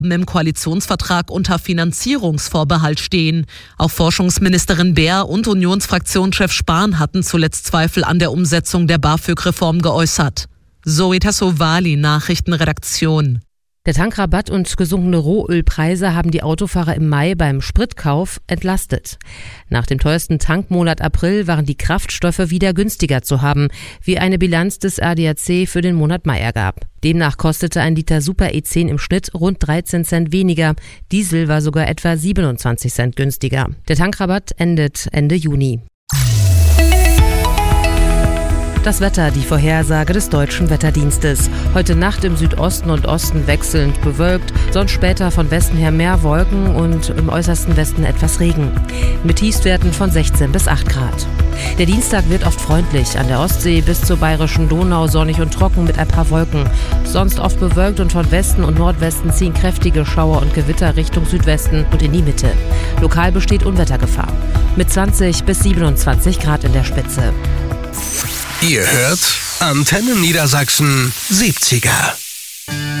im Koalitionsvertrag unter Finanzierungsvorbehalt stehen. Auch Forschungsministerin Beer und Unionsfraktionschef Spahn hatten zuletzt Zweifel an der Umsetzung der BAföG-Reform geäußert. Zoe Tassovali, Nachrichtenredaktion. Der Tankrabatt und gesunkene Rohölpreise haben die Autofahrer im Mai beim Spritkauf entlastet. Nach dem teuersten Tankmonat April waren die Kraftstoffe wieder günstiger zu haben, wie eine Bilanz des ADAC für den Monat Mai ergab. Demnach kostete ein Liter Super E10 im Schnitt rund 13 Cent weniger. Diesel war sogar etwa 27 Cent günstiger. Der Tankrabatt endet Ende Juni. Das Wetter, die Vorhersage des Deutschen Wetterdienstes. Heute Nacht im Südosten und Osten wechselnd bewölkt, sonst später von Westen her mehr Wolken und im äußersten Westen etwas Regen. Mit Tiefstwerten von 16 bis 8 Grad. Der Dienstag wird oft freundlich, an der Ostsee bis zur Bayerischen Donau sonnig und trocken mit ein paar Wolken. Sonst oft bewölkt und von Westen und Nordwesten ziehen kräftige Schauer und Gewitter Richtung Südwesten und in die Mitte. Lokal besteht Unwettergefahr. Mit 20 bis 27 Grad in der Spitze. Ihr hört Antenne Niedersachsen 70er.